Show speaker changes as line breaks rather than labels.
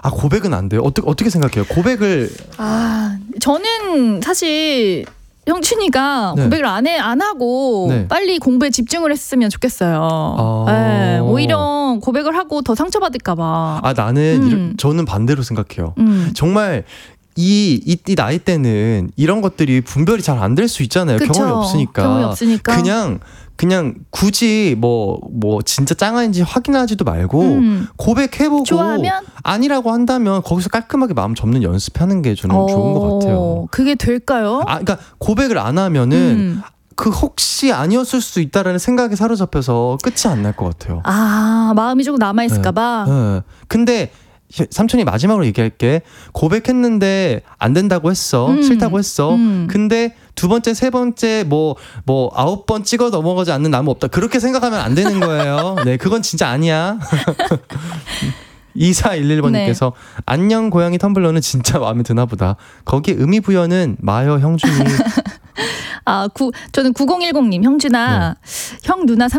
고백은 안 돼요? 어떻게 생각해요? 고백을
저는 사실 형준이가
네.
고백을 안 하고
네.
빨리 공부에 집중을 했으면 좋겠어요. 네, 오히려 고백을 하고 더 상처받을까봐.
나는 저는 반대로 생각해요. 정말 이 나이 때는 이런 것들이 분별이 잘 안 될 수 있잖아요.
그쵸?
경험이 없으니까. 그냥 굳이 뭐 진짜 짱아인지 확인하지도 말고 고백해보고
좋아하면?
아니라고 한다면 거기서 깔끔하게 마음 접는 연습하는 게 저는 좋은 것 같아요.
그게 될까요?
그러니까 고백을 안 하면은 그 혹시 아니었을 수 있다라는 생각에 사로잡혀서 끝이 안 날 것 같아요.
마음이 조금 남아있을까봐.
네. 근데 삼촌이 마지막으로 얘기할게. 고백했는데 안 된다고 했어. 싫다고 했어. 근데 두 번째, 세 번째, 뭐 9번 찍어 넘어가지 않는 나무 없다. 그렇게 생각하면 안 되는 거예요. 네, 그건 진짜 아니야. 2411번님께서 네. 안녕 고양이 텀블러는 진짜 마음에 드나 보다. 거기에 의미 부여는 마여 형준이.
저는 9010님 형준아 형 누나